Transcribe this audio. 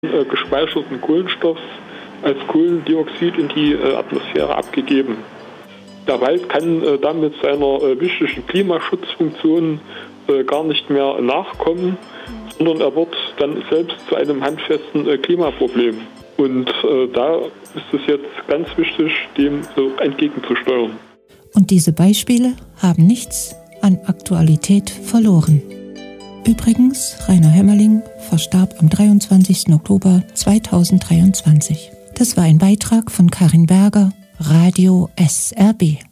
gespeicherten Kohlenstoffs als Kohlendioxid in die Atmosphäre abgegeben. Der Wald kann damit seiner wichtigen Klimaschutzfunktion gar nicht mehr nachkommen, sondern er wird dann selbst zu einem handfesten Klimaproblem. Und da ist es jetzt ganz wichtig, dem entgegenzusteuern. Und diese Beispiele haben nichts an Aktualität verloren. Übrigens, Rainer Hämmerling verstarb am 23. Oktober 2023. Das war ein Beitrag von Karin Berger, Radio SRB.